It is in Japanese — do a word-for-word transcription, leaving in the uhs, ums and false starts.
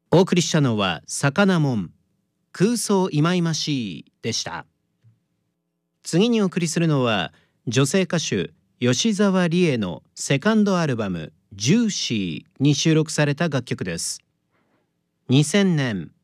お送りしたのは魚もん空想いまいましいでした。次にお送りするのは女性歌手吉沢理恵のセカンドアルバムジューシーに収録された楽曲です。にせんねん